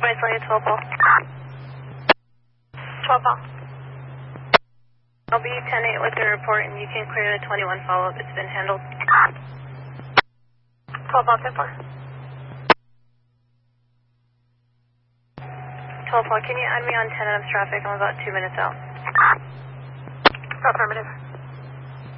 2020, 12 Paul. 12 Paul. I'll be 10-8 with the report, and you can clear the 21 follow-up. It's been handled. 12 Paul, 10 4. 12 Paul, can you add me on 10 Adams traffic? I'm about 2 minutes out. Affirmative.